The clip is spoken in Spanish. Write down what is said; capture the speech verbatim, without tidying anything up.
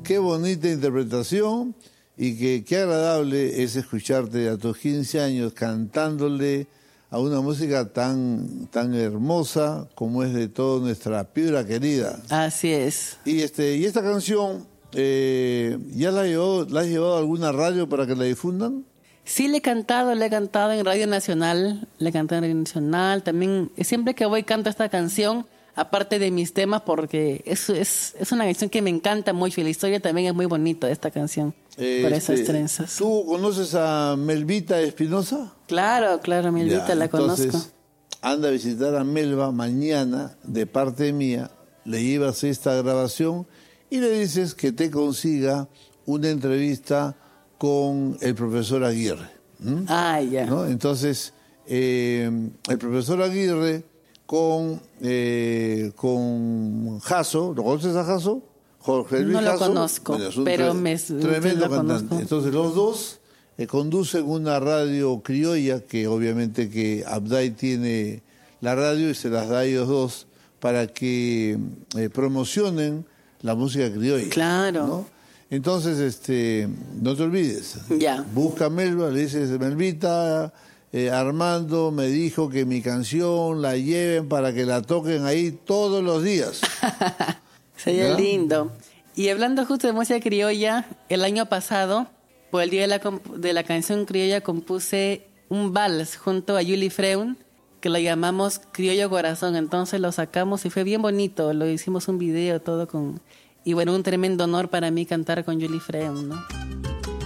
qué bonita interpretación y que qué agradable es escucharte a tus quince años cantándole a una música tan, tan hermosa como es de toda nuestra Piura querida. Así es. Y, este, y esta canción, eh, ¿ya la, llevó, la has llevado a alguna radio para que la difundan? Sí, le he cantado, le he cantado en Radio Nacional, le he cantado en Radio Nacional. También, siempre que voy canto esta canción, aparte de mis temas, porque es, es, es una canción que me encanta mucho y la historia también es muy bonita de esta canción, eh, por esas este, trenzas. ¿Tú conoces a Melvita Espinosa? Claro, claro, Melvita, ya, la entonces, conozco. Anda a visitar a Melva mañana, de parte mía, le llevas esta grabación y le dices que te consiga una entrevista con el profesor Aguirre. ¿Mm? Ah, ya. ¿No? Entonces, eh, el profesor Aguirre con, eh, con Jasso, ¿lo conoces a Jasso? Jorge Luis No lo Jasso, conozco, bueno, es un pero tre- me tremendo lo cantante. conozco. Entonces, los dos eh, conducen una radio criolla, que obviamente que Abday tiene la radio y se las da a ellos dos para que eh, promocionen la música criolla. Claro. ¿No? Entonces, este, no te olvides. Ya. Busca a Melva, le dices, Melvita, eh, Armando me dijo que mi canción la lleven para que la toquen ahí todos los días. Sería ¿Ya? lindo. Y hablando justo de música criolla, el año pasado, por el día de la, de la canción criolla, compuse un vals junto a Julie Freun, que lo llamamos Criollo Corazón. Entonces lo sacamos y fue bien bonito. Lo hicimos un video todo con... Y bueno, un tremendo honor para mí cantar con Julie Freun, ¿no?